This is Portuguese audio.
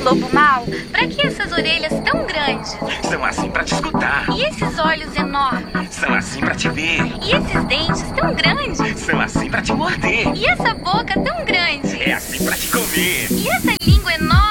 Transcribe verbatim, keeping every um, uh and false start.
lobo mau, pra que essas orelhas tão grandes? São assim pra te escutar. E esses olhos enormes? São assim pra te ver. E esses dentes tão grandes? São assim pra te morder. E essa boca tão grande? É assim pra te comer. E essa